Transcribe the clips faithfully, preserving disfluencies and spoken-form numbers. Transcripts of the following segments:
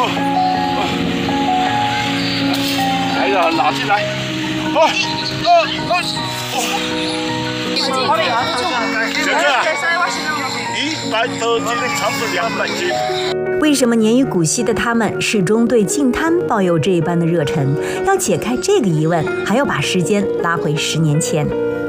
哦哦，来了，拿进来。哦哦哦哦。这个啊，一百多斤，差不多两百斤。 为什么年逾古稀的他们始终对净滩抱有这般的热忱？要解开这个疑问，还要把时间拉回十年前。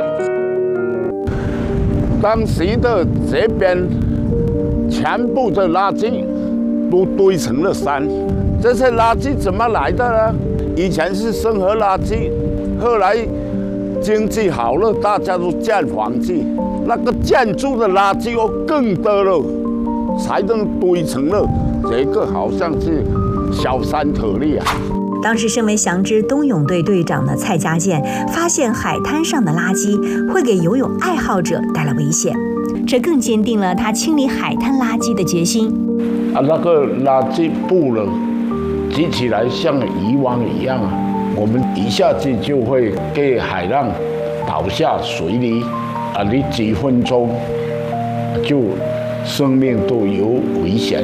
当时的这边全部的垃圾都堆成了山，这些垃圾怎么来的呢？以前是生活垃圾，后来经济好了，大家都建房子，那个建筑的垃圾又更多了，才能堆成了这个好像是小山特例啊。 当时身为翔知冬泳队队长的蔡家健发现海滩上的垃圾会给游泳爱好者带来危险，这更坚定了他清理海滩垃圾的决心。 啊，那个垃圾布了，举起来像渔网一样啊，我们一下子就会给海浪倒下水里，啊，你几分钟就生命都有危险。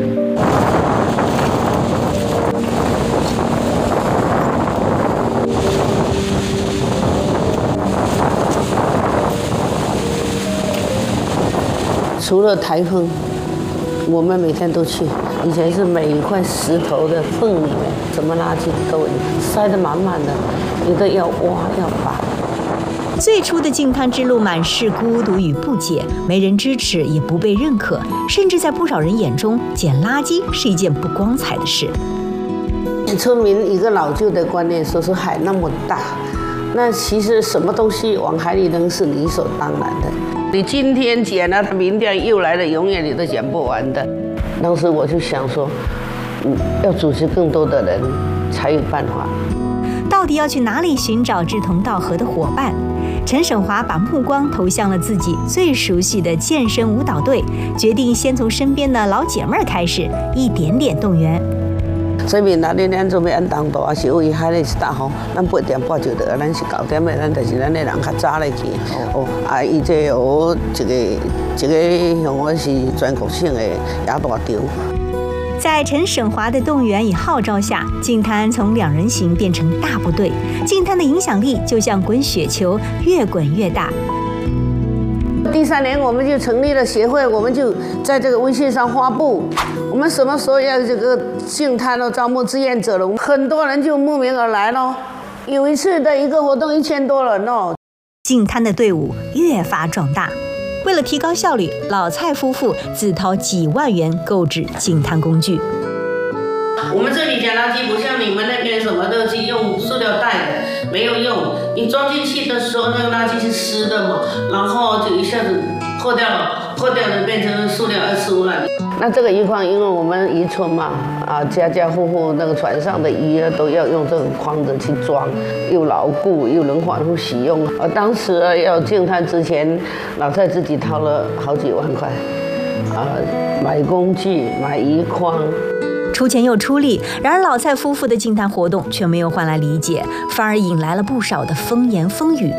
除了台风，我们每天都去。以前是每一块石头的缝里面，什么垃圾都有，塞得满满的，有的要挖要拔。 最初的净滩之路满是孤独与不解，没人支持，也不被认可，甚至在不少人眼中，捡垃圾是一件不光彩的事。 村民一个老旧的观念，说是海那么大，那其实什么东西往海里扔是理所当然的。你今天捡了，明天又来了，永远你都捡不完的。当时我就想说，嗯，要组织更多的人才有办法。 到底要去哪里寻找志同道合的伙伴？陈省华把目光投向了自己最熟悉的健身舞蹈队，决定先从身边的老姐妹儿开始，一点点动员。 所以那你咱做要按当大，是为海里是大吼，咱八点半就得，咱是九点的，咱就是咱的人较早来去。哦，啊，伊这哦，这个这个像我是全国性的亚大场。 在陈省华的动员与号召下，净滩从两人行变成大部队，净滩的影响力就像滚雪球，越滚越大。 第三年，我们就成立了协会，我们就在这个微信上发布，我们什么时候要这个净滩了，招募志愿者了，很多人就慕名而来咯。有一次的一个活动，一千多人哦。 净滩的队伍越发壮大。为了提高效率，老蔡夫妇自掏几万元购置净滩工具。 我们这里捡垃圾不像你们那边什么都是用塑料袋的，没有用。你装进去的时候，那个垃圾是湿的嘛，然后就一下子破掉了，破掉了变成塑料二次污染。那这个渔筐，因为我们渔村嘛，啊，家家户户那个船上的鱼都要用这种筐子去装，又牢固又能反复使用。呃，当时要净滩之前，老蔡自己掏了好几万块，啊，买工具，买渔筐。 出钱又出力，然而老蔡夫妇的净滩活动却没有换来理解，反而引来了不少的风言风语。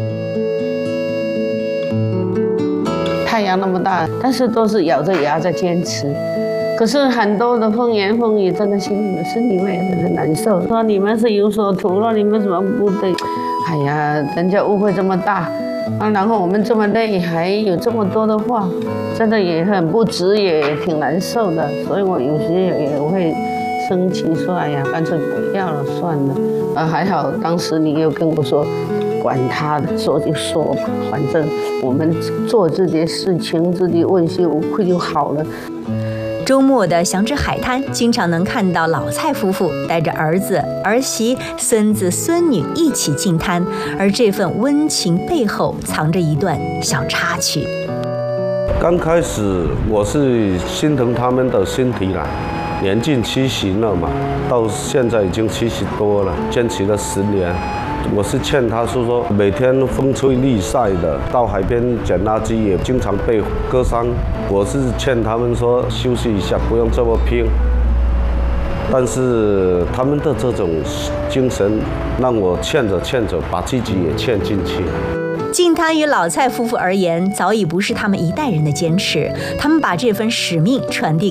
太阳那么大，但是都是咬着牙在坚持。可是很多的风言风语，真的心里心里面很难受。说你们是有所图了，你们什么不对？哎呀，人家误会这么大，啊，然后我们这么累，还有这么多的话，真的也很不值，也挺难受的。所以我有时也会生气，说哎呀，干脆不要了，算了。啊，还好当时你又跟我说，管他的，说就说吧，反正我们做这件事情，自己问心无愧就好了。 周末的翔知海滩，经常能看到老蔡夫妇带着儿子、儿媳、孙子、孙女一起净滩，而这份温情背后藏着一段小插曲。 刚开始我是心疼他们的身体啦，年近七十了嘛，到现在已经七十多了，坚持了十年。我是劝他是说，每天风吹日晒的，到海边捡垃圾也经常被割伤。我是劝他们说，休息一下，不用这么拼。但是他们的这种精神，让我劝着劝着，把自己也劝进去。 净滩于老蔡夫妇而言，早已不是他们一代人的坚持，他们把这份使命传递